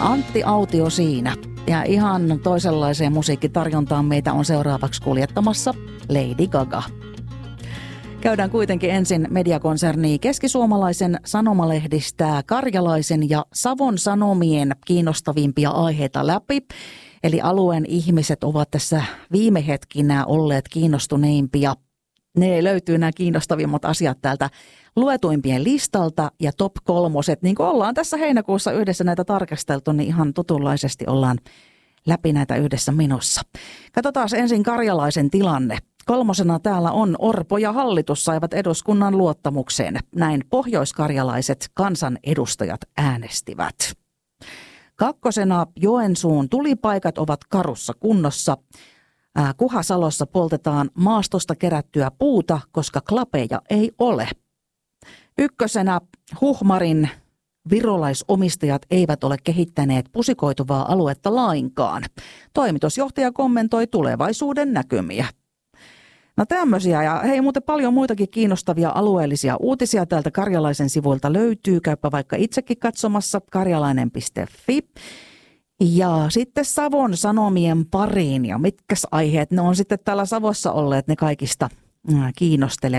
Antti Autio siinä. Ja ihan toisenlaiseen musiikkitarjontaan meitä on seuraavaksi kuljettamassa Lady Gaga. Käydään kuitenkin ensin mediakonserni Keskisuomalaisen sanomalehdistä Karjalaisen ja Savon Sanomien kiinnostavimpia aiheita läpi. Eli alueen ihmiset ovat tässä viime hetkinä olleet kiinnostuneimpia. Ne löytyy nämä kiinnostavimmat asiat täältä luetuimpien listalta ja top 3. Niin kuin ollaan tässä heinäkuussa yhdessä näitä tarkasteltu, niin ihan tutunlaisesti ollaan läpi näitä yhdessä menossa. Katsotaan ensin Karjalaisen tilanne. 3. täällä on Orpo ja hallitus saivat eduskunnan luottamukseen. Näin pohjoiskarjalaiset kansanedustajat äänestivät. 2. Joensuun tulipaikat ovat karussa kunnossa. Kuhasalossa poltetaan maastosta kerättyä puuta, koska klapeja ei ole. 1. Huhmarin virolaisomistajat eivät ole kehittäneet pusikoituvaa aluetta lainkaan. Toimitusjohtaja kommentoi tulevaisuuden näkymiä. No tämmöisiä ja hei muuten paljon muitakin kiinnostavia alueellisia uutisia täältä Karjalaisen sivuilta löytyy. Käypä vaikka itsekin katsomassa karjalainen.fi. Ja sitten Savon Sanomien pariin ja mitkäs aiheet ne on sitten täällä Savossa olleet ne kaikista kiinnostelevimmat.